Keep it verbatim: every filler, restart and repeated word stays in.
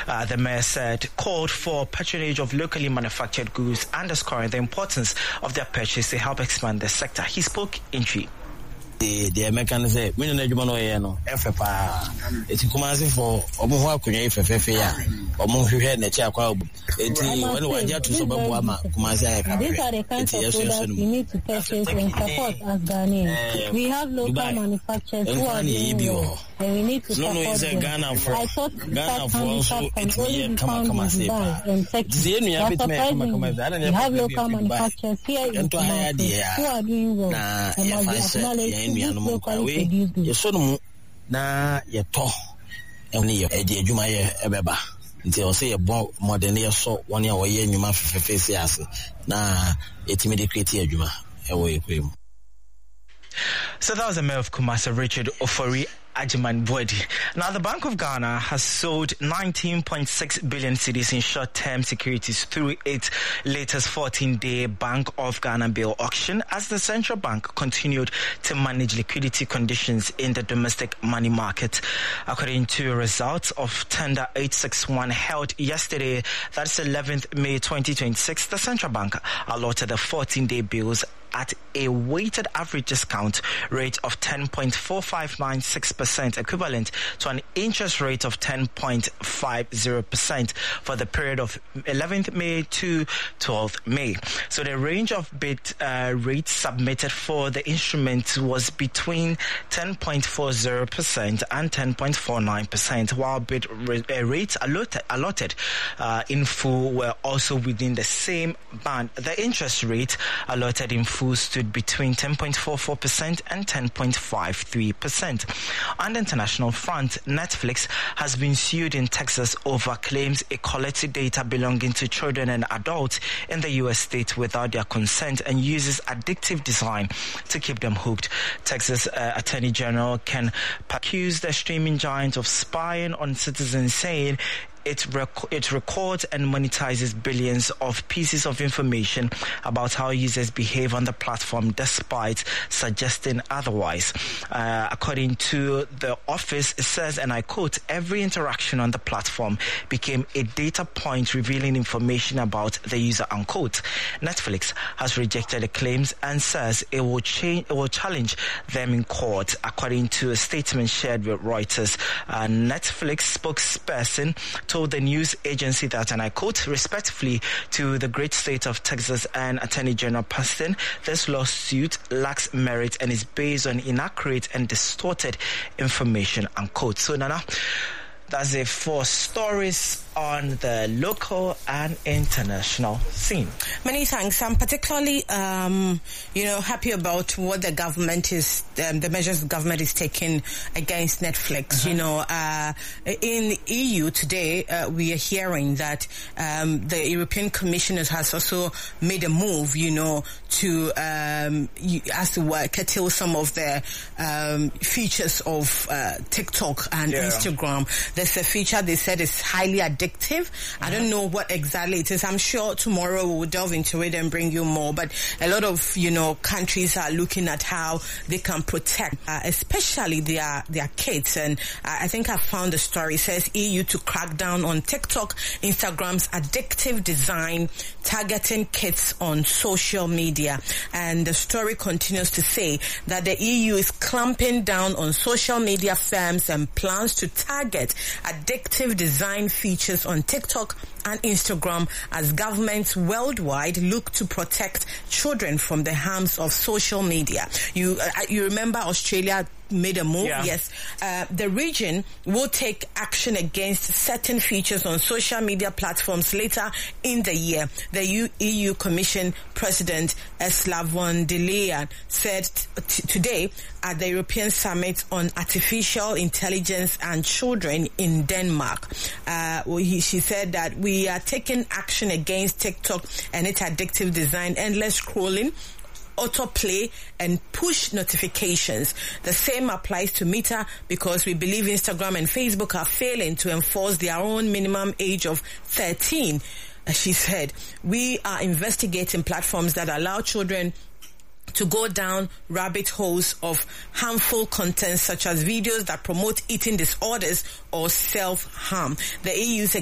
Uh, the mayor said called for patronage of locally manufactured goods, underscoring the importance of their purchase to help expand the sector. He spoke in Tree. The the American say we no adwuma no ye no efe pa eti kumase for omo ho akonwa efe fefe ya omo hwehwe na chi akwa obu eti when we get to so babu ama kumase ayeka these are the kinds of products we need to purchase and support as Ghanaians. We have local manufacturers who are doing well, and we need to support them. Ghana for I thought Ghana for also can only be found in Dubai and Turkey. That's surprising. We have local manufacturers here in Ghana who are doing well and must be acknowledged. Yesono na yeto eni ye edi adwuma ye ebeba nti o se ye bon modern ye so woni a wo ye adwuma fefefe ase na etimi de create adwuma e wo yekwem. So that was the mayor of Kumasi, Richard Ofori Ajiman Bwedi. Now, the Bank of Ghana has sold nineteen point six billion cedis in short-term securities through its latest fourteen-day Bank of Ghana bill auction as the central bank continued to manage liquidity conditions in the domestic money market. According to results of tender eight sixty-one held yesterday, that's eleventh of May twenty twenty-six, the central bank allotted the fourteen-day bills at a weighted average discount rate of ten point four five nine six percent, equivalent to an interest rate of ten point five zero percent for the period of eleventh of May to twelfth of May. So the range of bid uh, rates submitted for the instrument was between ten point four zero percent and ten point four nine percent, while bid re- uh, rates allotted, allotted uh, in full were also within the same band. The interest rate allotted in full stood between ten point four four percent and ten point five three percent. On the international front, Netflix has been sued in Texas over claims it collected data belonging to children and adults in the U S state without their consent and uses addictive design to keep them hooked. Texas uh, Attorney General Ken accused the streaming giant of spying on citizens, saying It, rec- it records and monetizes billions of pieces of information about how users behave on the platform, despite suggesting otherwise. Uh, according to the office, it says, and I quote, every interaction on the platform became a data point revealing information about the user, unquote. Netflix has rejected the claims and says it will, change, it will challenge them in court. According to a statement shared with Reuters, uh, Netflix spokesperson told the news agency that, and I quote, respectfully to the great state of Texas and Attorney General Paxton, this lawsuit lacks merit and is based on inaccurate and distorted information, unquote. So, Nana, that's it for stories on the local and international scene. Many thanks. I'm particularly, um, you know, happy about what the government is, um, the measures the government is taking against Netflix. Uh-huh. You know, uh, in E U today, uh, we are hearing that um, the European Commission has also made a move, you know, to, um, as to uh, curtail some of the um, features of uh, TikTok and yeah. Instagram. There's a feature they said is highly addictive. I don't know what exactly it is. I'm sure tomorrow we will delve into it and bring you more. But a lot of, you know, countries are looking at how they can protect, uh, especially their their kids. And uh, I think I found the story. It says E U to crack down on TikTok, Instagram's addictive design, targeting kids on social media. And the story continues to say that the E U is clamping down on social media firms and plans to target addictive design features on TikTok and Instagram as governments worldwide look to protect children from the harms of social media. You uh, you remember Australia made a move? Yeah. Yes. Uh, the region will take action against certain features on social media platforms later in the year. The E U Commission President Ursula von der Leyen said t- today at the European Summit on Artificial Intelligence and Children in Denmark. Uh, he, she said that we are taking action against TikTok and its addictive design, endless scrolling, autoplay and push notifications. The same applies to Meta because we believe Instagram and Facebook are failing to enforce their own minimum age of thirteen. As she said, we are investigating platforms that allow children to go down rabbit holes of harmful content such as videos that promote eating disorders or self-harm. The E U's